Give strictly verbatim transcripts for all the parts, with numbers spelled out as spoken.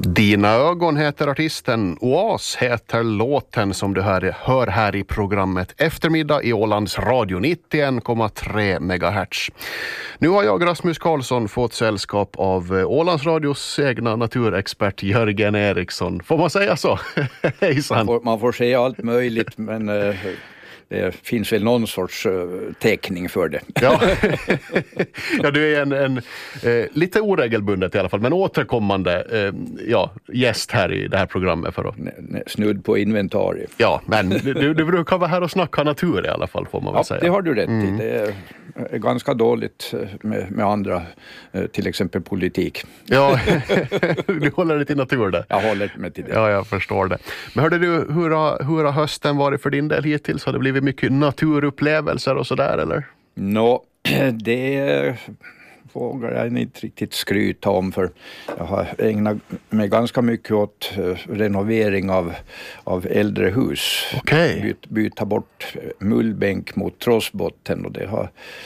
Dina ögon heter artisten, Oas heter låten som du hör, hör här i programmet Eftermiddag i Ålands Radio nittioen komma tre megahertz. Nu har jag, Rasmus Karlsson, fått sällskap av Ålands Radios egna naturexpert Jörgen Eriksson. Får man säga så? Hejsan. Man får, man får säga allt möjligt, men uh, det finns väl någon sorts uh, täckning för det. Ja, ja du är en, en eh, lite oregelbundet i alla fall, men återkommande eh, ja, gäst här i det här programmet. För att... Snudd på inventarie. Ja, men du, du brukar vara här och snacka natur i alla fall, får man väl ja, säga. Ja, det har du rätt mm. i. Det är, är ganska dåligt med, med andra, till exempel politik. Ja, du håller dig till natur där. Jag håller mig till det. Ja, jag förstår det. Men hörde du, hur har, hur har hösten varit för din del hittills? Har det blivit mycket naturupplevelser och sådär, eller? Nå, det vågar jag inte riktigt skryta om, för jag har ägnat mig ganska mycket åt renovering av, av äldre hus. Okej. Byt, byta bort mullbänk mot trossbotten, och det har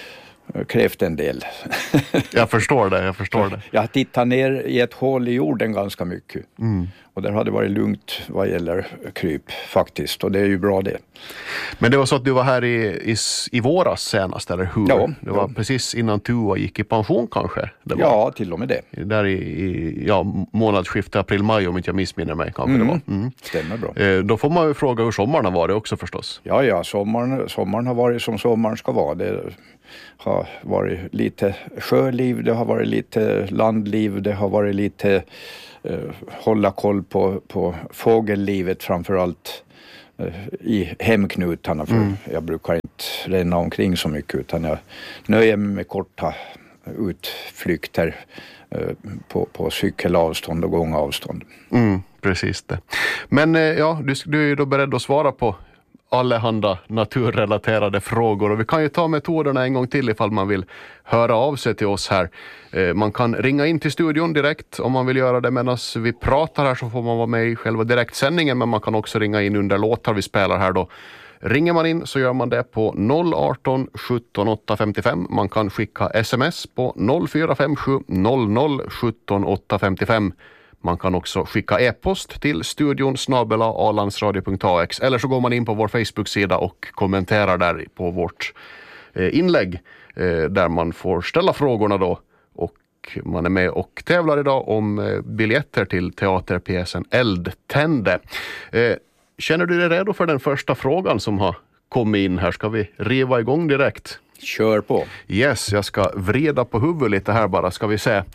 krävt en del. Jag förstår det, jag förstår det. Jag har tittat ner i ett hål i jorden ganska mycket. Mm. Och där hade varit lugnt vad gäller kryp faktiskt, och det är ju bra det. Men det var så att du var här i, i, i våras senast, eller hur? Ja. Det var ja. precis innan Tua gick i pension kanske? Det var ja, till och med det. Där i, i ja, månadsskiftet april-maj, om inte jag missminner mig kanske mm. det var. Mm. Stämmer bra. Eh, då får man ju fråga hur sommaren har varit också förstås. Ja, ja, sommaren, sommaren har varit som sommaren ska vara. Det har varit lite sjöliv, det har varit lite landliv, det har varit lite eh, hålla koll på, på fågellivet framförallt eh, i hemknutarna, för mm. jag brukar inte ränna omkring så mycket, utan jag nöjer mig med korta utflykter eh, på, på cykelavstånd och gångavstånd. Mm, precis det. Men eh, ja, du, du är ju då beredd att svara på allehanda naturrelaterade frågor, och vi kan ju ta metoderna en gång till ifall man vill höra av sig till oss här. Eh, man kan ringa in till studion direkt om man vill göra det medan vi pratar här, så får man vara med i själva direktsändningen, men man kan också ringa in under låtar vi spelar här då. Ringer man in så gör man det på noll arton sjutton åtta femtiofem. Man kan skicka sms på noll fyra fem sju noll noll sjutton åtta femtiofem. Man kan också skicka e-post till studion snabel-a alandsradio punkt a x, eller så går man in på vår Facebook-sida och kommenterar där på vårt inlägg där man får ställa frågorna då, och man är med och tävlar idag om biljetter till teaterpjäsen Eldtände. Känner du dig redo för den första frågan som har kommit in här? Ska vi riva igång direkt? Kör på. Yes, jag ska vrida på huvudet lite här bara, ska vi se. Eh,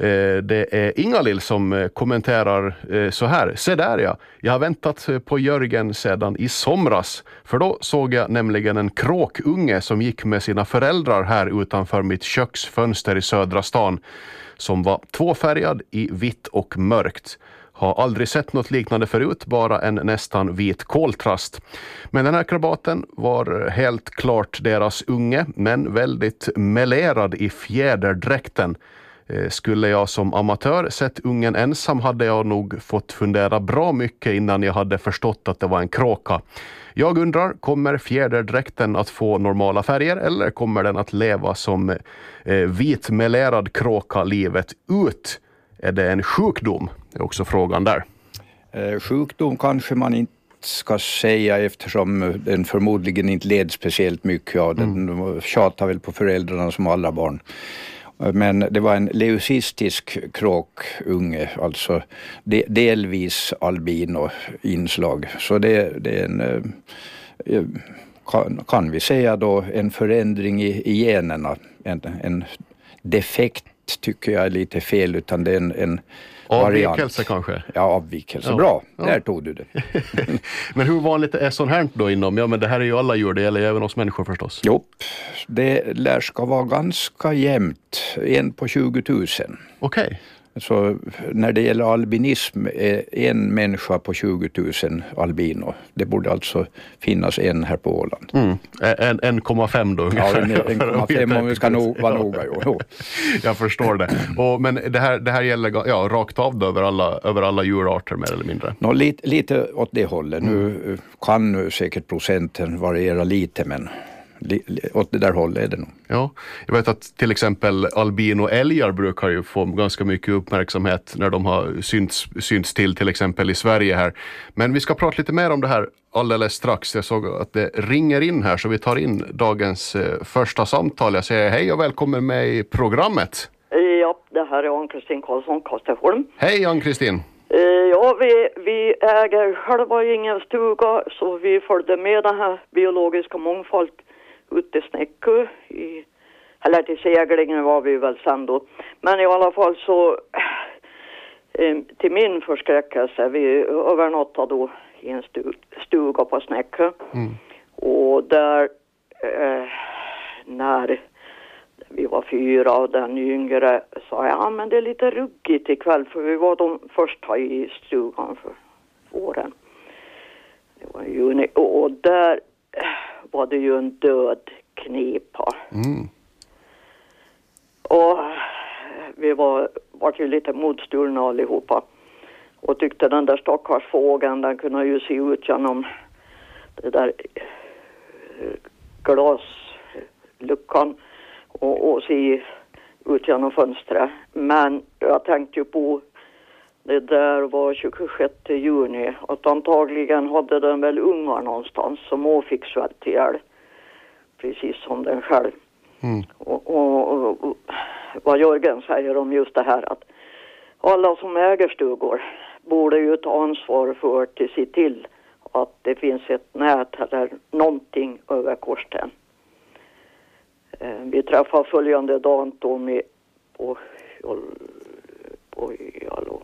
det är Inga-Lill som eh, kommenterar eh, så här. Se där ja, jag har väntat på Jörgen sedan i somras. För då såg jag nämligen en kråkunge som gick med sina föräldrar här utanför mitt köksfönster i södra stan. Som var tvåfärgad i vitt och mörkt. Har aldrig sett något liknande förut, bara en nästan vit koltrast. Men den här krabaten var helt klart deras unge, men väldigt melerad i fjäderdräkten. Eh, skulle jag som amatör sett ungen ensam hade jag nog fått fundera bra mycket innan jag hade förstått att det var en kråka. Jag undrar, kommer fjäderdräkten att få normala färger, eller kommer den att leva som eh, vitmelerad kråka livet ut? Är det en sjukdom? Det är också frågan där. Eh, sjukdom kanske man inte ska säga, eftersom den förmodligen inte led speciellt mycket av den. Mm. De tjatar väl på föräldrarna som alla barn. Men det var en leucistisk kråkunge, alltså de, delvis albino-inslag. Så det, det är en, eh, kan, kan vi säga då, en förändring i, i generna. En, en defekt tycker jag är lite fel, utan det är en, en avvikelse kanske? Ja, avvikelse. Ja. Bra, ja. Där tog du det. Men hur vanligt är sånt här då inom? Ja, men det här är ju alla djur, det gäller ju även oss människor förstås. Jo, det lär ska vara ganska jämnt. En på tjugo tusen. Okej. Okay. Så när det gäller albinism är en människa på tjugo tusen albino. Det borde alltså finnas en här på Åland. Mm. En, en komma fem då ungefär. Ja, en komma fem om vi ska no, vara noga. Jo. Jag förstår det. Och, men det här, det här gäller ja, rakt av då, över, alla, över alla djurarter mer eller mindre? Nå, lite, lite åt det hållet. Mm. Nu kan nu säkert procenten variera lite, men li, li, åt det där hållet är det nog. Ja, jag vet att till exempel albino-älgar brukar ju få ganska mycket uppmärksamhet när de har synts, synts till till exempel i Sverige här. Men vi ska prata lite mer om det här alldeles strax. Jag såg att det ringer in här så vi tar in dagens eh, första samtal. Jag säger hej och välkommen med i programmet. Ja, det här är Ann-Kristin Karlsson, Kasteholm. Hej Ann-Kristin. Ja, vi, vi äger själva ingen stuga så vi följde med den här biologiska mångfald ut till Snäckö. I, eller till Seglingen var vi väl sen då. Men i alla fall så eh, till min förskräckelse, vi övernattade då i en stu, stuga på Snäckö. Mm. Och där eh, när vi var fyra och den yngre sa ja men det är lite ruggigt ikväll för vi var de första i stugan för våren. Det var i juni och där var det ju en död knipa. Mm. Och vi var, var ju lite modstulna allihopa och tyckte den där stackars fågeln den kunde ju se ut genom det där glasluckan och, och se ut genom fönstret. Men jag tänkte ju på det där var tjugosjätte juni att antagligen hade den väl ungar någonstans som å fick svält ihjäl. Precis som den själv. Mm. Och, och, och, och vad Jörgen säger om just det här att alla som äger stugor borde ju ta ansvar för att se till att det finns ett nät eller någonting över korsten. Vi träffar följande dag då med på, på hallå,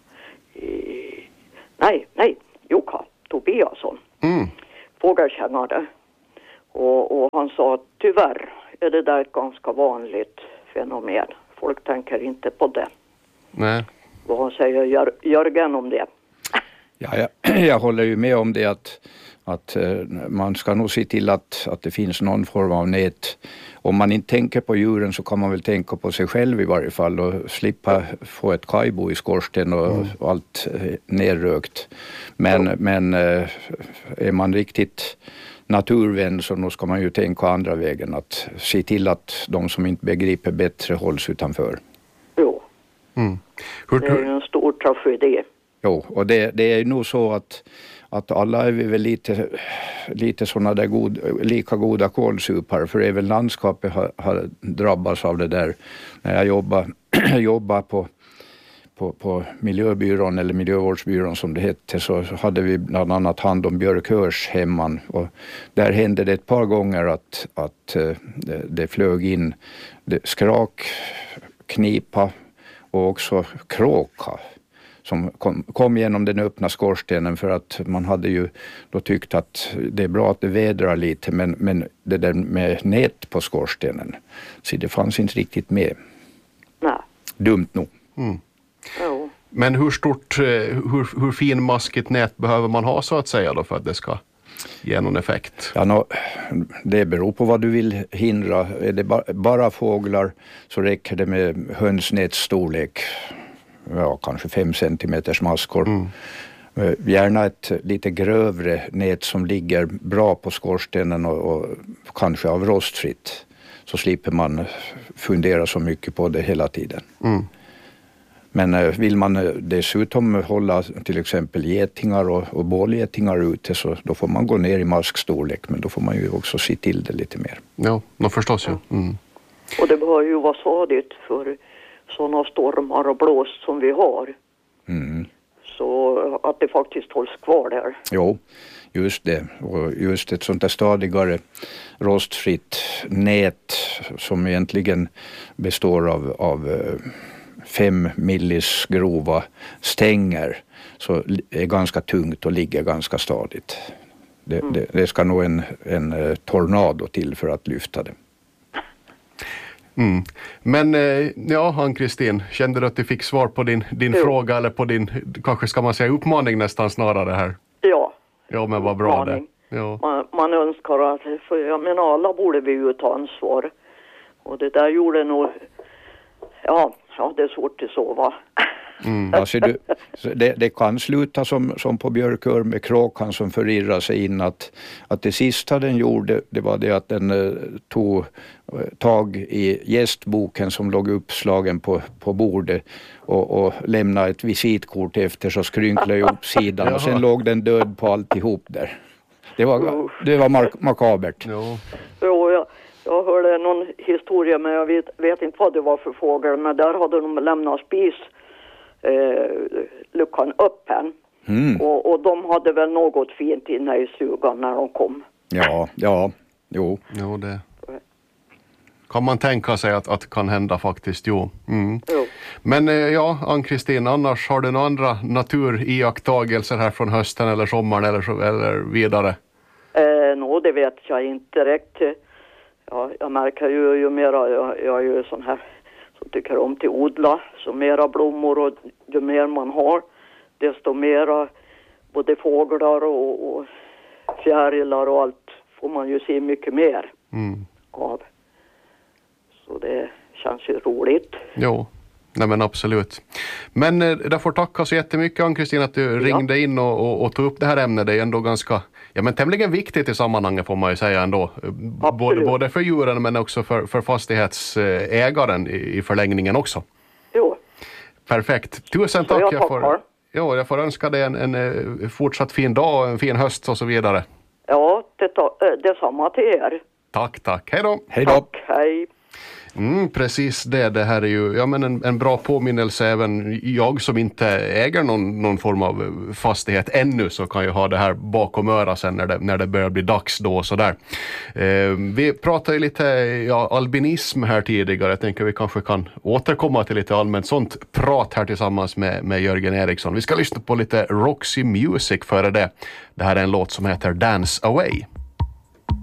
i, nej, nej, Jukka Tobiasson, mm. fågelkännare. Och, och han sa att tyvärr är det där ett ganska vanligt fenomen. Folk tänker inte på det. Nej. Vad säger Jör, Jörgen om det? Ja, jag, jag håller ju med om det att, att man ska nog se till att, att det finns någon form av nät. Om man inte tänker på djuren så kan man väl tänka på sig själv i varje fall och slippa få ett kajbo i skorsten och, mm. och allt nerrökt. Men, ja. men är man riktigt naturvän så då ska man ju tänka andra vägen att se till att de som inte begriper bättre hålls utanför. Jo, mm. Hur, det är en stor tragedi. Jo, och det, det är nog så att, att alla är vi väl lite, lite sådana där god, lika goda kålsupar för även landskapet har, har drabbats av det där. När jag jobbar, jobbar på, på, på miljöbyrån eller miljövårdsbyrån som det hette så hade vi bland annat hand om björkhörs hemman och där hände det ett par gånger att, att det, det flög in det, skrak, knipa och också kråka som kom, kom genom den öppna skorstenen för att man hade ju då tyckt att det är bra att det vädrar lite men, men det där med nät på skorstenen så det fanns inte riktigt med. Nej. Dumt nog. Mm. Jo. Men hur stort, hur, hur finmaskigt nät behöver man ha så att säga då för att det ska ge någon effekt? Ja, no, det beror på vad du vill hindra. Är det ba- bara fåglar så räcker det med hönsnätsstorlek. Ja, kanske fem centimeters maskor. Mm. Gärna ett lite grövre nät som ligger bra på skorstenen och, och kanske av rostfritt. Så slipper man fundera så mycket på det hela tiden. Mm. Men vill man dessutom hålla till exempel getingar och, och bålgetingar ute så då får man gå ner i maskstorlek. Men då får man ju också se till det lite mer. Ja, no, förstås ju. Mm. Och det behöver ju vara sadigt för sådana stormar och blåst som vi har. Mm. Så att det faktiskt hålls kvar där. Jo, just det. Och just ett sånt där stadigare rostfritt nät som egentligen består av, av fem millis grova stänger så är ganska tungt och ligger ganska stadigt. Det, mm. det, det ska nog en, en tornado till för att lyfta det. Mm. Men ja, Ann-Kristin, kände du att du fick svar på din, din fråga eller på din, kanske ska man säga uppmaning nästan snarare här? Ja. Ja, men vad bra det. Ja. Man, man önskar att, för jag menar alla borde vi ju ta ansvar. Och det där gjorde nog, ja, ja det är svårt att sova. Mm. Alltså du, det, det kan sluta som, som på Björkör med kråkan som förirrar sig in att, att det sista den gjorde det var det att den uh, tog uh, tag i gästboken som låg uppslagen på, på bordet och, och lämnade ett visitkort efter så skrynklade jag upp sidan och sen låg den död på alltihop där. Det var, det var mark- makabert. Jo. Jo, jag, jag hörde någon historia men jag vet, vet inte vad det var för fågel, men där hade de lämnat spis eh, luckan upp än. Mm. Och, och de hade väl något fint inne i stugan när de kom. Ja, ja, jo. Jo, det kan man tänka sig att, att kan hända faktiskt, jo. Mm. Jo. Men eh, ja, Ann-Kristin, annars har du några andra naturiakttagelser här från hösten eller sommaren eller, så, eller vidare? Eh, no, det vet jag inte direkt. Ja, jag märker ju, ju mera, jag, jag är ju sån här som tycker om till odla, så mera blommor och ju mer man har, desto mera både fåglar och, och fjärilar och allt får man ju se mycket mer Mm. av. Så det känns ju roligt. Jo, nej men absolut. Men eh, jag får tacka så jättemycket Ann-Kristin att du ja. ringde in och, och, och tog upp det här ämnet. Det är ändå ganska, ja men tämligen viktigt i sammanhanget får man ju säga ändå. Både, både för djuren men också för, för fastighetsägaren i, i förlängningen också. Jo. Perfekt. Tusen tack. Jag, jag, får, jo, jag får önska dig en, en fortsatt fin dag, en fin höst och så vidare. Ja, det, det är samma till er. Tack, tack. Hej då. Hej då. Tack, hej. Mm, precis det, det här är ju ja, men en, en bra påminnelse. Även jag som inte äger någon, någon form av fastighet ännu så kan ju ha det här bakom öra sen när det, när det börjar bli dags då och sådär. Eh, vi pratade ju lite ja, albinism här tidigare. Jag tänker vi kanske kan återkomma till lite allmänt sånt prat här tillsammans med, med Jörgen Eriksson. Vi ska lyssna på lite Roxy Music före det. Det här är en låt som heter Dance Away.